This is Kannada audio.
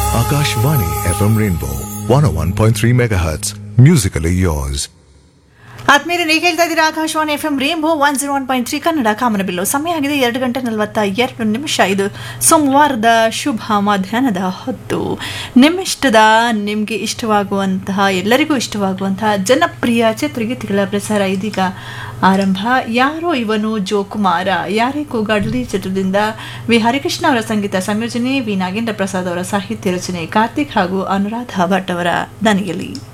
Akashvani FM Rainbow 101.3 MHz. Musically yours. ಆದ್ಮೇಲೆ ನೀವು ಕೇಳ್ತಾ ಇದ್ದೀರಾ ಆಕಾಶವಾಣಿ FM ರೇಂಬೋ 101.3 ಕನ್ನಡ ಕಾಮನಬಿಲ್ಲು. ಸಮಯ ಆಗಿದೆ 2:42. ಇದು ಸೋಮವಾರದ ಶುಭ ಮಧ್ಯಾಹ್ನದ ಹೊತ್ತು. ನಿಮ್ಮಿಷ್ಟದ ನಿಮಗೆ ಇಷ್ಟವಾಗುವಂತಹ ಎಲ್ಲರಿಗೂ ಇಷ್ಟವಾಗುವಂತಹ ಜನಪ್ರಿಯ ಚಿತ್ರಗೀತೆಗಳ ಪ್ರಸಾರ ಇದೀಗ ಆರಂಭ. ಯಾರೋ ಇವನು ಜೋಕುಮಾರ ಯಾರೇ ಕೂಗಾಡಲಿ ಚಿತ್ರದಿಂದ ವಿ ಹರಿಕೃಷ್ಣ ಅವರ ಸಂಗೀತ ಸಂಯೋಜನೆ, ವಿ ನಾಗೇಂದ್ರ ಪ್ರಸಾದ್ ಅವರ ಸಾಹಿತ್ಯ ರಚನೆ, ಕಾರ್ತಿಕ್ ಹಾಗೂ ಅನುರಾಧ ಭಟ್ ಅವರ ದನಿಯಲ್ಲಿ.